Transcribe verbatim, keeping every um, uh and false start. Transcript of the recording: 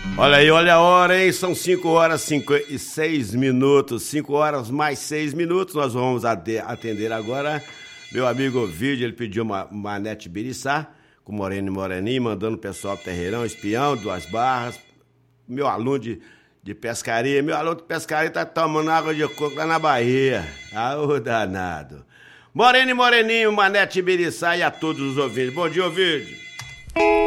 Olha aí, olha a hora, hein? São cinco horas e cinquenta e seis minutos. cinco horas mais seis minutos. Nós vamos atender agora meu amigo Ovidio. Ele pediu uma manete biriçá com Moreno e Moreninho, mandando o pessoal pro Terreirão, Espião, Duas Barras. Meu aluno de, de pescaria. Meu aluno de pescaria tá tomando água de coco lá na Bahia. Ah, ô danado. Moreno e Moreninho, manete biriçá e a todos os ouvintes. Bom dia, Ovidio.